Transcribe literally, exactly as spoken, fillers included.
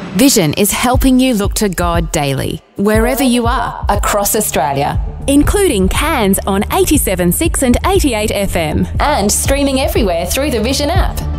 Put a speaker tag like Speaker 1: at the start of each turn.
Speaker 1: Vision is helping you look to God daily, wherever you are,
Speaker 2: across Australia,
Speaker 1: including Cairns on eighty-seven point six and eighty-eight F M,
Speaker 2: and streaming everywhere through the Vision app.